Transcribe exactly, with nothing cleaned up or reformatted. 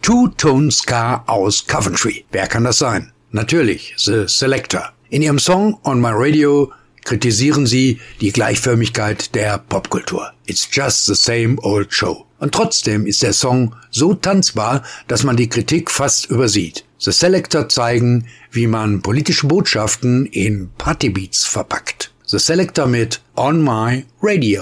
Two-Tone Ska aus Coventry. Wer kann das sein? Natürlich, The Selecter. In ihrem Song On My Radio kritisieren sie die Gleichförmigkeit der Popkultur. It's just the same old show. Und trotzdem ist der Song so tanzbar, dass man die Kritik fast übersieht. The Selecter zeigen, wie man politische Botschaften in Partybeats verpackt. The Selecter mit On My Radio.